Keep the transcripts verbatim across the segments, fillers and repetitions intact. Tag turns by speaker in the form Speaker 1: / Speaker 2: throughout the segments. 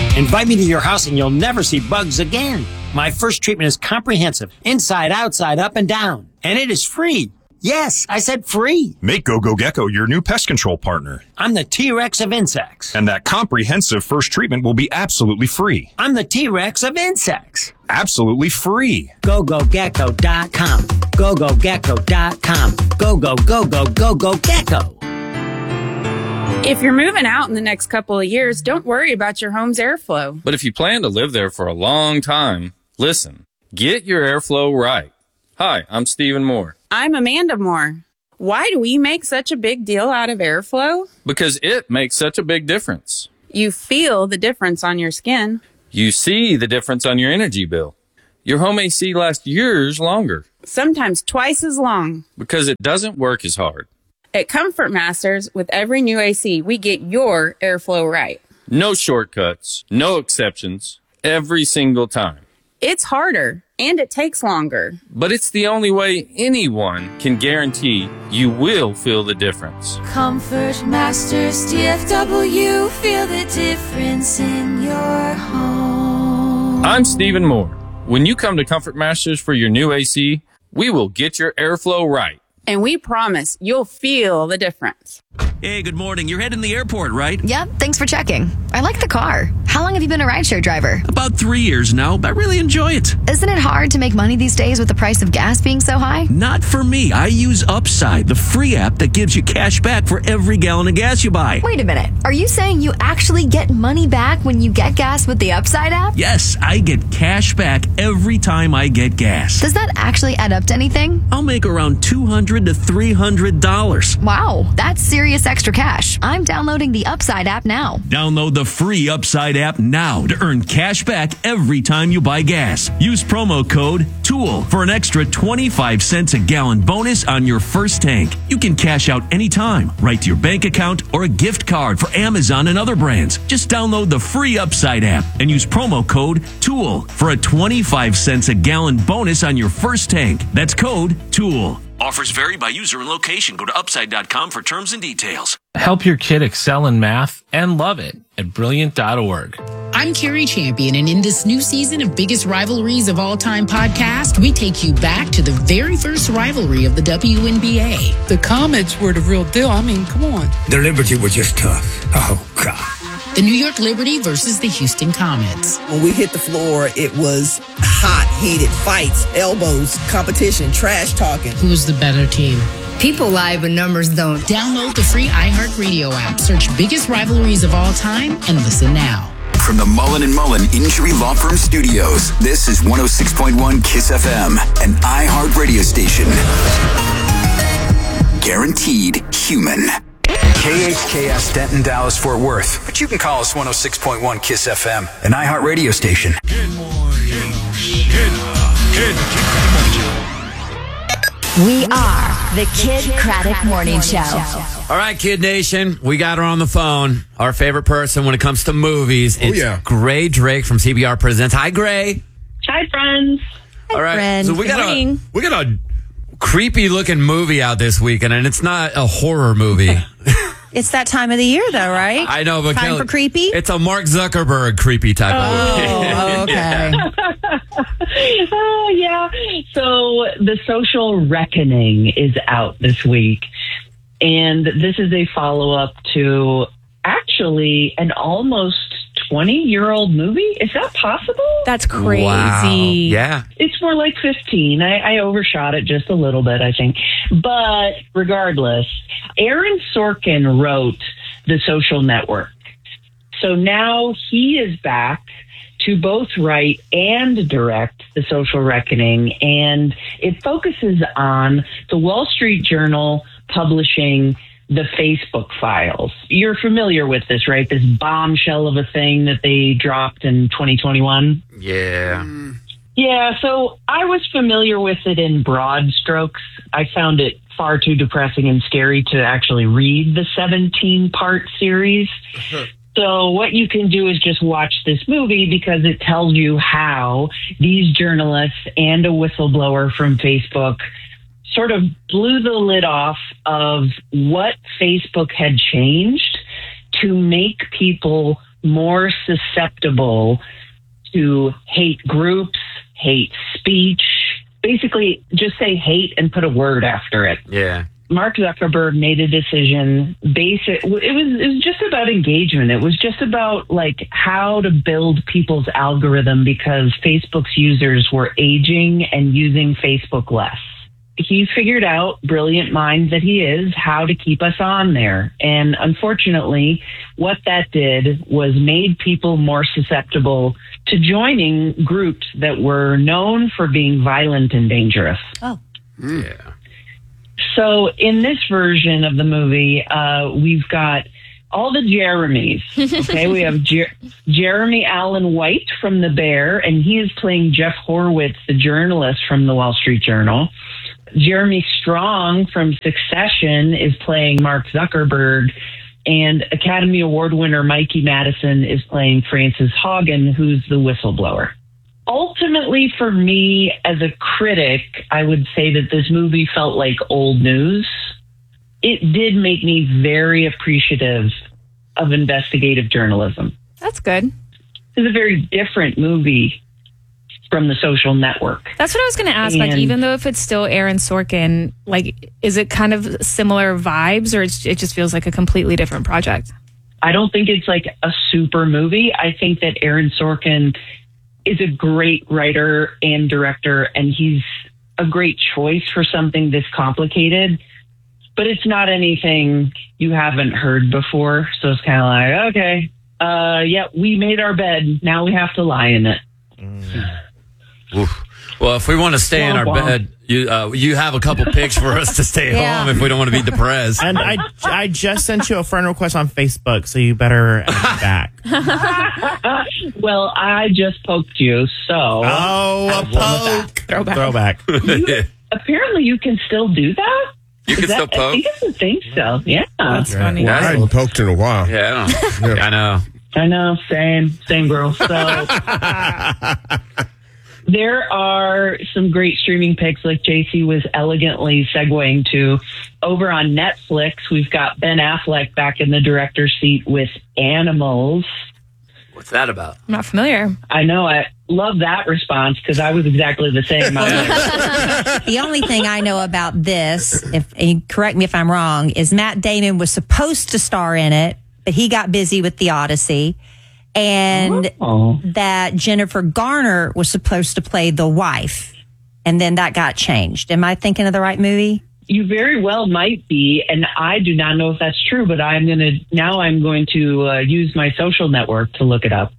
Speaker 1: Invite me to your house and you'll never see bugs again. My first treatment is comprehensive, inside, outside, up, and down. And it is free. Yes, I said free.
Speaker 2: Make GoGo Gecko your new pest control partner.
Speaker 1: I'm the T-Rex of insects.
Speaker 2: And that comprehensive first treatment will be absolutely free.
Speaker 1: I'm the T-Rex of insects.
Speaker 2: Absolutely free.
Speaker 1: go go gecko dot com. go go gecko dot com. Go, go, go, go, go, go, gecko.
Speaker 3: If you're moving out in the next couple of years, don't worry about your home's airflow.
Speaker 4: But if you plan to live there for a long time, listen, get your airflow right. Hi, I'm Stephen Moore.
Speaker 3: I'm Amanda Moore. Why do we make such a big deal out of airflow?
Speaker 4: Because it makes such a big difference.
Speaker 3: You feel the difference on your skin.
Speaker 4: You see the difference on your energy bill. Your home A C lasts years longer.
Speaker 3: Sometimes twice as long.
Speaker 4: Because it doesn't work as hard.
Speaker 3: At Comfort Masters, with every new A C, we get your airflow right.
Speaker 4: No shortcuts, no exceptions, every single time.
Speaker 3: It's harder, and it takes longer.
Speaker 4: But it's the only way anyone can guarantee you will feel the difference.
Speaker 5: Comfort Masters T F W, feel the difference in your home.
Speaker 4: I'm Stephen Moore. When you come to Comfort Masters for your new A C, we will get your airflow right.
Speaker 3: And we promise you'll feel the difference.
Speaker 6: Hey, good morning. You're heading to the airport, right?
Speaker 7: Yep, thanks for checking. I like the car. How long have you been a rideshare driver?
Speaker 6: About three years now, but I really enjoy it.
Speaker 7: Isn't it hard to make money these days with the price of gas being so high?
Speaker 6: Not for me. I use Upside, the free app that gives you cash back for every gallon of gas you buy.
Speaker 7: Wait a minute. Are you saying you actually get money back when you get gas with the Upside app?
Speaker 6: Yes, I get cash back every time I get gas.
Speaker 7: Does that actually add up to anything?
Speaker 6: I'll make around two hundred to three hundred dollars.
Speaker 7: Wow, that's serious extra cash. I'm downloading the Upside app now.
Speaker 6: Download the free Upside app now to earn cash back every time you buy gas. Use promo code TOOL for an extra twenty-five cents a gallon bonus on your first tank. You can cash out anytime, right to your bank account or a gift card for Amazon and other brands. Just download the free Upside app and use promo code TOOL for a twenty-five cents a gallon bonus on your first tank. That's code TOOL. Offers vary by user and location. Go to upside dot com for terms and details.
Speaker 8: Help your kid excel in math and love it at brilliant dot org.
Speaker 9: I'm Carrie Champion, and in this new season of Biggest Rivalries of All Time podcast, we take you back to the very first rivalry of the W N B A.
Speaker 10: The Comets were the real deal. I mean, come on.
Speaker 11: The Liberty were just tough. Oh, God.
Speaker 9: The New York Liberty versus the Houston Comets.
Speaker 12: When we hit the floor, it was hot, heated fights, elbows, competition, trash talking.
Speaker 9: Who's the better team?
Speaker 13: People lie, but numbers don't.
Speaker 9: Download the free iHeartRadio app. Search Biggest Rivalries of All Time and listen now.
Speaker 14: From the Mullen and Mullen Injury Law Firm Studios, this is one oh six point one KISS F M, an iHeart radio station. Guaranteed human. K H K S Denton, Dallas, Fort Worth. But you can call us one oh six point one KISS F M, an iHeart radio station.
Speaker 15: Good morning. Good, good,
Speaker 16: We are the Kid Craddock Morning Show.
Speaker 17: All right, Kid Nation, we got her on the phone. Our favorite person when it comes to movies. It's
Speaker 18: oh, yeah.
Speaker 17: Gray Drake from C B R Presents. Hi, Gray.
Speaker 19: Hi, friends.
Speaker 17: All right,
Speaker 19: friends.
Speaker 17: so we got
Speaker 19: Good
Speaker 17: a we got a creepy looking movie out this weekend, and it's not a horror movie.
Speaker 20: It's that time of the year, though, right?
Speaker 17: I know, but
Speaker 20: time
Speaker 17: Kelly,
Speaker 20: for creepy.
Speaker 17: It's a Mark Zuckerberg creepy type
Speaker 20: oh,
Speaker 17: of movie.
Speaker 20: Oh, okay.
Speaker 19: Oh, yeah. So The Social Reckoning is out this week. And this is a follow-up to actually an almost twenty-year-old movie. Is that possible?
Speaker 20: That's crazy.
Speaker 17: Wow. Yeah.
Speaker 19: It's more like fifteen. I, I overshot it just a little bit, I think. But regardless, Aaron Sorkin wrote The Social Network. So now he is back to both write and direct The Social Reckoning. And it focuses on the Wall Street Journal publishing the Facebook files. You're familiar with this, right? This bombshell of a thing that they dropped in twenty twenty-one.
Speaker 17: Yeah.
Speaker 19: Yeah, so I was familiar with it in broad strokes. I found it far too depressing and scary to actually read the seventeen-part series. So what you can do is just watch this movie because it tells you how these journalists and a whistleblower from Facebook sort of blew the lid off of what Facebook had changed to make people more susceptible to hate groups, hate speech. Basically, just say hate and put a word after it.
Speaker 17: Yeah.
Speaker 19: Mark Zuckerberg made a decision. Basic. It was it was just about engagement. It was just about like how to build people's algorithm because Facebook's users were aging and using Facebook less. He figured out, brilliant mind that he is, how to keep us on there. And unfortunately, what that did was made people more susceptible to joining groups that were known for being violent and dangerous.
Speaker 20: Oh.
Speaker 17: Yeah.
Speaker 19: So in this version of the movie, uh, we've got all the Jeremys. Okay, we have Jer- Jeremy Allen White from The Bear, and he is playing Jeff Horowitz, the journalist from the Wall Street Journal. Jeremy Strong from Succession is playing Mark Zuckerberg, and Academy Award winner Mikey Madison is playing Frances Haugen, who's the whistleblower. Ultimately, for me, as a critic, I would say that this movie felt like old news. It did make me very appreciative of investigative journalism.
Speaker 7: That's good.
Speaker 19: It's a very different movie from The Social Network.
Speaker 7: That's what I was going to ask. And like, even though if it's still Aaron Sorkin, like, is it kind of similar vibes, or it's, it just feels like a completely different project?
Speaker 19: I don't think it's like a super movie. I think that Aaron Sorkin is a great writer and director, and he's a great choice for something this complicated. But it's not anything you haven't heard before. So it's kind of like, okay, uh, yeah, we made our bed. Now we have to lie in it.
Speaker 17: Mm. Oof. Well, if we want to stay in our bed, you uh, you have a couple picks for us to stay
Speaker 18: Yeah.
Speaker 17: home if we don't want to be depressed.
Speaker 18: And I, I just sent you a friend request on Facebook, so you better add me back.
Speaker 19: Well, I just poked you, so.
Speaker 18: Oh, a poke.
Speaker 19: Throwback.
Speaker 18: Throwback.
Speaker 19: You, apparently, you can still do that?
Speaker 17: You can
Speaker 19: Is
Speaker 17: still
Speaker 19: that,
Speaker 17: poke?
Speaker 19: I think it's a thing still. Yeah.
Speaker 17: That's funny.
Speaker 11: I hadn't poked in a while.
Speaker 17: Yeah, I, don't, I know.
Speaker 19: I know. Same. Same, bro. So. There are some great streaming picks like J C was elegantly segueing to. Over on Netflix, we've got Ben Affleck back in the director's seat with Animals.
Speaker 17: What's that about?
Speaker 7: I'm not familiar.
Speaker 19: I know. I love that response because I was exactly the same.
Speaker 20: The only thing I know about this, if and correct me if I'm wrong, is Matt Damon was supposed to star in it, but he got busy with The Odyssey. And
Speaker 19: oh.
Speaker 20: that Jennifer Garner was supposed to play the wife. And then that got changed. Am I thinking of the right movie?
Speaker 19: You very well might be, and I do not know if that's true, but I'm going to, now I'm going to uh, use my social network to look it up.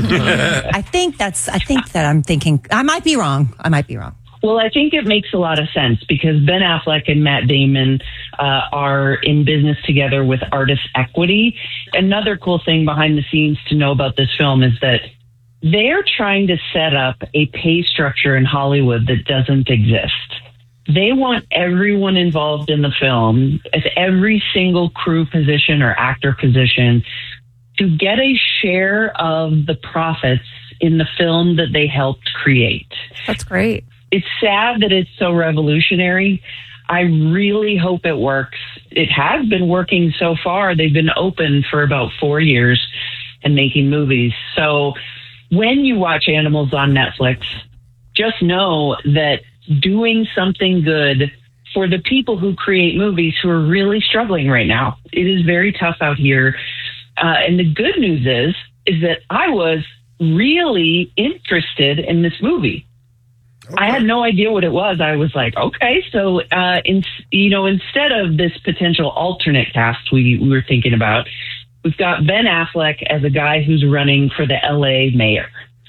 Speaker 20: I think that's, I think that I'm thinking, I might be wrong. I might be wrong.
Speaker 19: Well, I think it makes a lot of sense because Ben Affleck and Matt Damon uh, are in business together with Artist Equity. Another cool thing behind the scenes to know about this film is that they're trying to set up a pay structure in Hollywood that doesn't exist. They want everyone involved in the film, at every single crew position or actor position, to get a share of the profits in the film that they helped create.
Speaker 7: That's great.
Speaker 19: It's sad that it's so revolutionary. I really hope it works. It has been working so far. They've been open for about four years and making movies. So when you watch Animals on Netflix, just know that doing something good for the people who create movies who are really struggling right now. It is very tough out here. Uh, and the good news is, is that I was really interested in this movie. Okay. I had no idea what it was. I was like, okay, so, uh, in, you know, instead of this potential alternate cast we, we were thinking about, we've got Ben Affleck as a guy who's running for the L A mayor.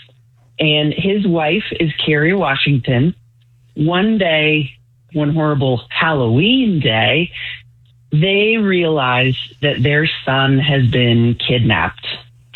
Speaker 19: And his wife is Kerry Washington. One day, one horrible Halloween day, they realize that their son has been kidnapped.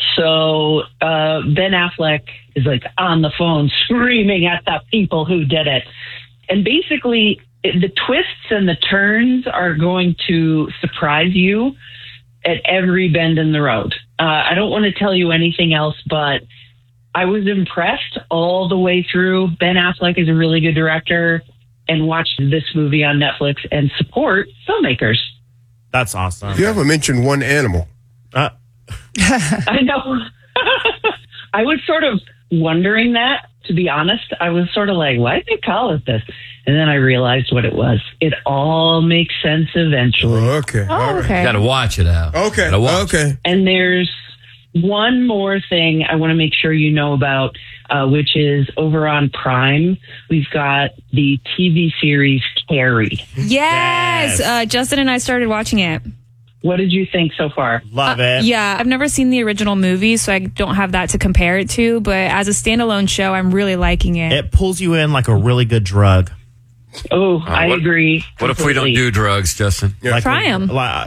Speaker 19: So uh, Ben Affleck is like on the phone screaming at the people who did it. And basically, the twists and the turns are going to surprise you at every bend in the road. Uh, I don't want to tell you anything else, but I was impressed all the way through. Ben Affleck is a really good director, and watch this movie on Netflix and support filmmakers.
Speaker 18: That's awesome.
Speaker 11: You haven't mentioned one animal.
Speaker 18: Uh,
Speaker 19: I know. I was sort of wondering that, to be honest. I was sort of like, why did they call it this? And then I realized what it was. It all makes sense eventually.
Speaker 11: Oh, okay.
Speaker 20: Oh,
Speaker 11: All right.
Speaker 20: okay.
Speaker 17: Got to watch it out.
Speaker 11: Okay.
Speaker 17: Gotta watch.
Speaker 11: Okay.
Speaker 19: And there's one more thing I want to make sure you know about, uh, which is over on Prime. We've got the T V series Carrie.
Speaker 7: Yes.
Speaker 18: Yes.
Speaker 7: Uh, Justin and I started watching it.
Speaker 19: What did you think so far?
Speaker 18: Love
Speaker 7: Uh,
Speaker 18: it.
Speaker 7: Yeah, I've never seen the original movie, so I don't have that to compare it to. But as a standalone show, I'm really liking it.
Speaker 18: It pulls you in like a really good drug.
Speaker 19: Oh, I
Speaker 17: what-
Speaker 19: agree.
Speaker 17: What if we don't do drugs, Justin?
Speaker 18: Like
Speaker 7: Try 'em.
Speaker 18: Like,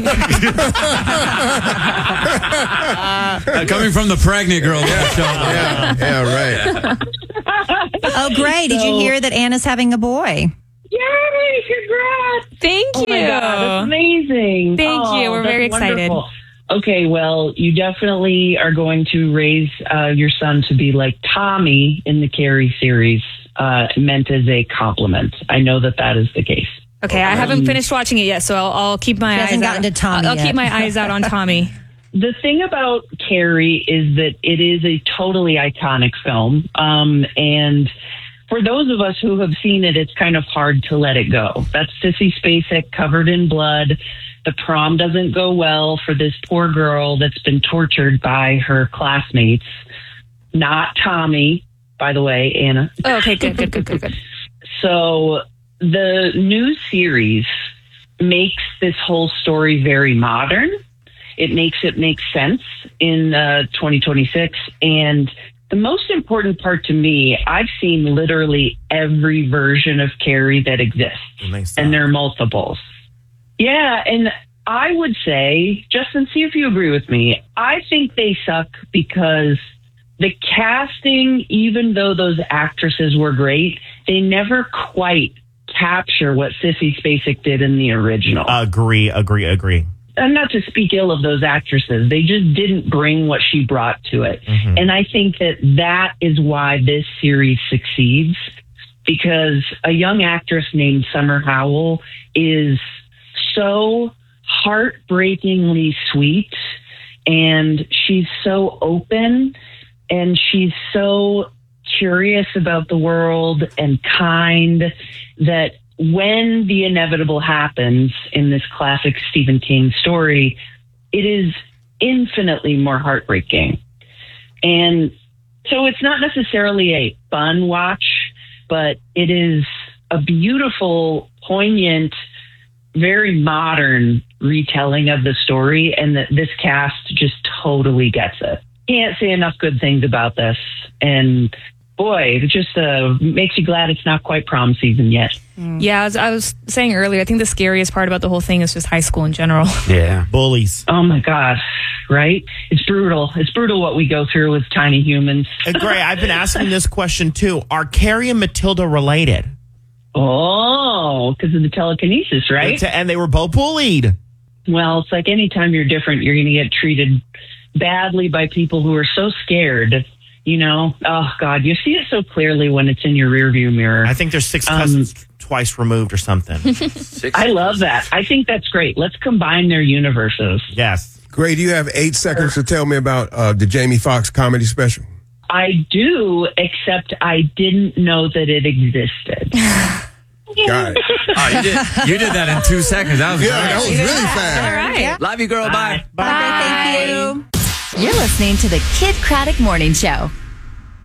Speaker 17: Uh, coming from the pregnant girl.
Speaker 11: Yeah, yeah, right.
Speaker 20: Oh, great. Did you
Speaker 19: So-
Speaker 20: hear that Anna's having a boy?
Speaker 19: Yay! Congrats!
Speaker 7: Thank
Speaker 19: Oh
Speaker 7: you.
Speaker 19: my God, that's amazing.
Speaker 7: Thank
Speaker 19: Oh,
Speaker 7: you. We're
Speaker 19: that's
Speaker 7: very excited.
Speaker 19: wonderful. Okay, well, you definitely are going to raise uh, your son to be like Tommy in the Carrie series, uh, meant as a compliment. I know that that is the case.
Speaker 7: Okay, I haven't finished watching it yet, so I'll, I'll keep my
Speaker 20: She
Speaker 7: eyes
Speaker 20: hasn't
Speaker 7: out.
Speaker 20: gotten to Tommy
Speaker 7: I'll
Speaker 20: yet.
Speaker 7: keep my eyes out on Tommy.
Speaker 19: The thing about Carrie is that it is a totally iconic film. Um, and for those of us who have seen it, it's kind of hard to let it go. That's Sissy Spacek covered in blood. The prom doesn't go well for this poor girl that's been tortured by her classmates. Not Tommy, by the way, Anna.
Speaker 7: Oh, okay, good, good, good, good, good.
Speaker 19: So the new series makes this whole story very modern. It makes it make sense in uh, twenty twenty-six. And the most important part to me, I've seen literally every version of Carrie that exists, and there are multiples. Yeah, and I would say, Justin, see if you agree with me. I think they suck because the casting, even though those actresses were great, they never quite capture what Sissy Spacek did in the original.
Speaker 18: agree, agree, agree.
Speaker 19: And not to speak ill of those actresses, they just didn't bring what she brought to it.
Speaker 18: Mm-hmm.
Speaker 19: And I think that that is why this series succeeds, because a young actress named Summer Howell is so heartbreakingly sweet, and she's so open, and she's so curious about the world and kind, that when the inevitable happens in this classic Stephen King story, it is infinitely more heartbreaking. And so it's not necessarily a fun watch, but it is a beautiful, poignant, very modern retelling of the story, and that this cast just totally gets it. Can't say enough good things about this. And boy, it just uh, makes you glad it's not quite prom season yet.
Speaker 7: Yeah, as I was saying earlier, I think the scariest part about the whole thing is just high school in general.
Speaker 17: Yeah.
Speaker 18: Bullies.
Speaker 19: Oh my God, right? It's brutal. It's brutal what we go through with tiny humans.
Speaker 18: Uh, Gray, I've been asking this question too. Are Carrie and Matilda related?
Speaker 19: Oh, because of the telekinesis, right?
Speaker 18: And they were both bullied.
Speaker 19: Well, it's like anytime you're different, you're going to get treated badly by people who are so scared. You know, oh God, you see it so clearly when it's in your rearview mirror.
Speaker 18: I think there's six cousins um, twice removed or something.
Speaker 19: I love that. I think that's great. Let's combine their universes.
Speaker 18: Yes.
Speaker 11: Great. You have eight seconds to tell me about uh, the Jamie Foxx comedy special.
Speaker 19: I do, except I didn't know that it existed.
Speaker 11: Got it.
Speaker 17: Oh, you did, you did that in two seconds. That was
Speaker 11: yeah,
Speaker 17: great.
Speaker 11: that was really fast.
Speaker 7: All right.
Speaker 20: Yeah.
Speaker 17: Love you, girl. Bye.
Speaker 20: Bye. Bye. Thank you.
Speaker 16: You're listening to the Kid Craddock Morning Show.